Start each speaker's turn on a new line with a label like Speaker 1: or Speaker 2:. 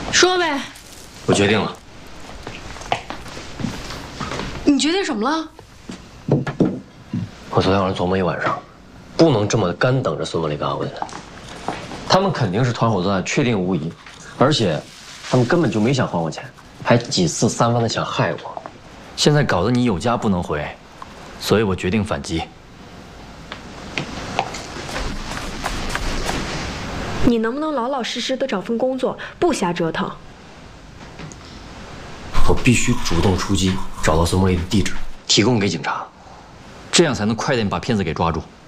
Speaker 1: 说呗。
Speaker 2: 我决定了。
Speaker 1: 你决定什么了？
Speaker 2: 我昨天晚上琢磨一晚上，不能这么干等着孙文丽跟阿文。他们肯定是团伙作案，确定无疑，而且他们根本就没想还我钱，还几次三番的想害我。
Speaker 3: 现在搞得你有家不能回，所以我决定反击。
Speaker 4: 你能不能老老实实的找份工作，不瞎折腾？
Speaker 2: 我必须主动出击，找到孙梦丽的地址，提供给警察，
Speaker 3: 这样才能快点把骗子给抓住。